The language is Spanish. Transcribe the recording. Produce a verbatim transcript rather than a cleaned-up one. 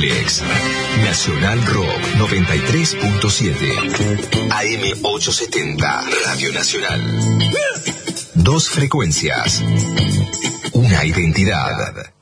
X. Nacional Rock noventa y tres punto siete. A M ochocientos setenta. Radio Nacional. Dos frecuencias. Una identidad.